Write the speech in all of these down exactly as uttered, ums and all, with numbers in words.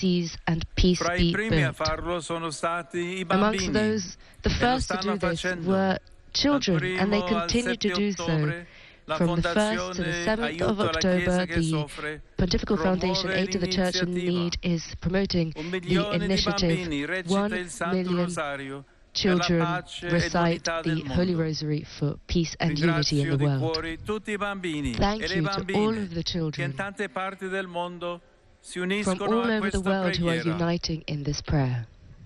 cease and peace Fra be i primi a built. farlo sono stati i Amongst bambini. those, the e lo first to stanno do this facendo. were children, Dal and they primo al continue to sette do so. ottobre, la From the first to the Fondazione seventh of Aiuto alla Chiesa October, che the soffre Pontifical Foundation promuove Aid to the Church in l'iniziativa. Need is promoting Un the milione di initiative. bambini recita One il Santo million Rosario per la children pace e recite l'unità del the Holy mondo. Rosary for peace and unity in Ringrazio the di world. cuore tutti i bambini Thank e le you to all bambine of the che children in tante parti del mondo si from uniscono all a over the questa world who are preghiera. uniting in this prayer.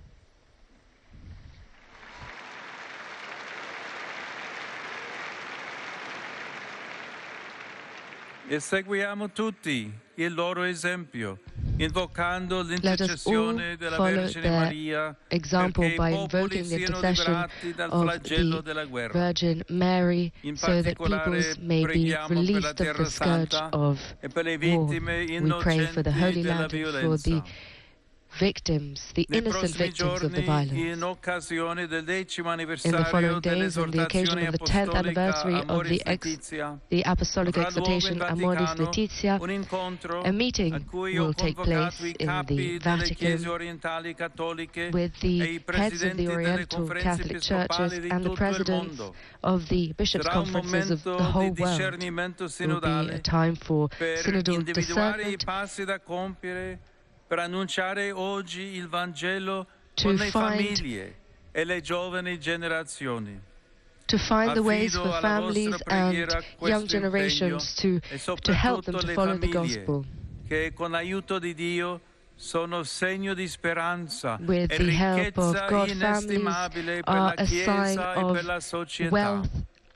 E seguiamo tutti il loro esempio, invocando Let us all l'intercessione della follow Vergine their Maria example perché i by popoli invoking the siano intercession liberati dal of flagello the della guerra. Virgin Mary, In so that particolare peoples may be preghiamo per la released of Terra the scourge Santa of e per le war. vittime We pray for the innocenti Holy della Land and for violenza. the victims, the Nei innocent prossimi victims of the giorni, violence. in occasione del decimo In the anniversario following days, on the occasion dell'esortazione of the tenth apostolica anniversary of Amoris the, ex, Laetitia, the apostolic avrà luogo in exhortation Amoris Vaticano Laetitia, un incontro a meeting a cui ho will take convocato place i in capi the delle Vatican chiese orientali cattoliche with e the i heads of presidenti the delle Oriental conferenze Catholic churches episcopali di and the tutto il presidents mondo. of the bishops' Sarà un conferences of the momento whole di world. discernimento It will be a sinodale time for per synodal individuare i discernment, passi da compiere per annunciare oggi il Vangelo to con le find famiglie e le giovani generazioni. to find the ways Affido for alla families vostra and preghiera young questo generations to, e to help them soprattutto to le follow the famiglie gospel che con l'aiuto di Dio sono segno di speranza with e the help of ricchezza God. Families inestimabile per are la a sign Chiesa e of per la società. wealth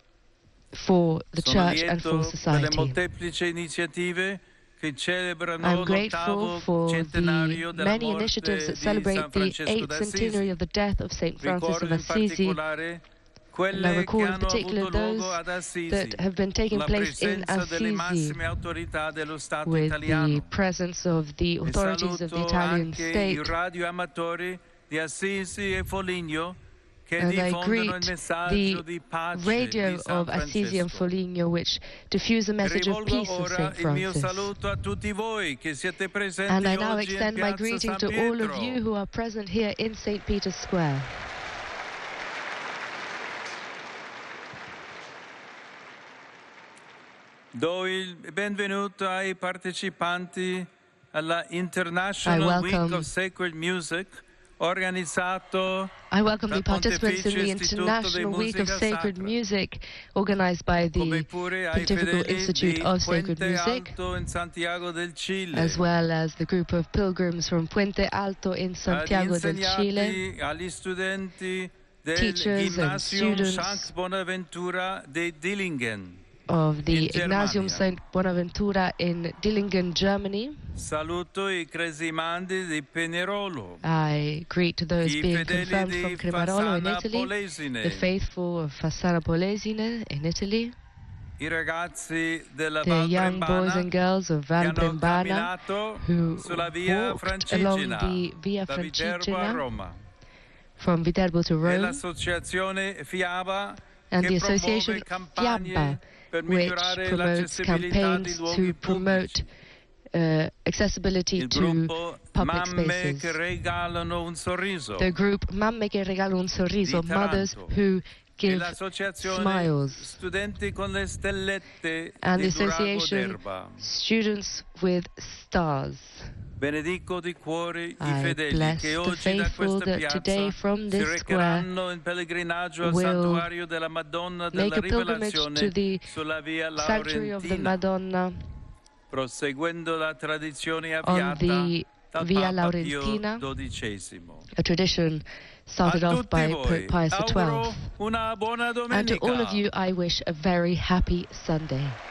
for the Sono church and for lieto per le society. molteplici iniziative che celebrano I'm grateful l'ottavo for centenario the della many initiatives morte that di celebrate San the Francesco eighth d'Assisi. centenary of the death of Saint Francis Ricordo of in Assisi, particolare and I quelle che recall in hanno particular avuto luogo those ad Assisi, that have been taking la place in presenza delle Assisi massime autorità dello Stato with the italiano. presence of the E authorities of the saluto Italian anche i state. radioamatori di Assisi e Foligno che And I diffondono il greet messaggio the di pace radio di San of Assisi and Francesco. Foligno, which diffuse a message of Rivolgo peace of ora Saint il mio Francis. saluto a tutti voi che siete presenti And I now oggi in extend my Piazza greeting San to all of Pietro. you who are present here in Saint Peter's Square. Do il benvenuto ai partecipanti alla I International Week welcome- of Sacred Music, organizzato I welcome dal the participants in the Pontificio Istituto di International Week of Musica Sacred Sacra, Music, organized by the come pure ai Pontifical fedeli Institute di of Sacred Puente Music, Alto in Santiago del Cile, as well as the group of pilgrims from Puente Alto in Santiago agli del Cile, insegnanti, agli studenti del teachers and Gymnasium students Sankt Bonaventura di Dillingen. of the in Ignatium Germania. Saint Bonaventura in Dillingen, Germany. Saluto i cresimandi di Pinerolo, I greet those i being fedeli confirmed di from Cremarolo in Fassana Italy, Polesine, the faithful of Fassana Polesine in Italy, i ragazzi della the Val young boys and Brembana girls of che Val hanno Brembana camminato who sulla via walked along Francigena the Via da Viterbo a Francigena Roma, from Viterbo to e Rome, l'associazione FIABA and che the association promuove campagne FIABBA, per which migliorare promotes l'accessibilità di campaigns luoghi to promote pubblici. uh, accessibility Il to gruppo public Mamme che spaces. regalano un sorriso The group Mamme che regalano un sorriso, di mothers Taranto, who e give l'associazione smiles, Studenti con le stellette and the di Durago association d'Erba. Students with Stars. Benedico di cuore i I fedeli bless che the oggi da faithful questa that today piazza from si this square recheranno in pellegrinaggio al will santuario della Madonna make della a pilgrimage to Rivelazione the sulla via Sanctuary of the Laurentina, Madonna proseguendo la tradizione on avviata the dal Via Papa Pio Laurentina, dodicesimo. a tradition started A off tutti by voi Pope Pius the auguro twelfth. una buona And to all of domenica. you, I wish a very happy Sunday.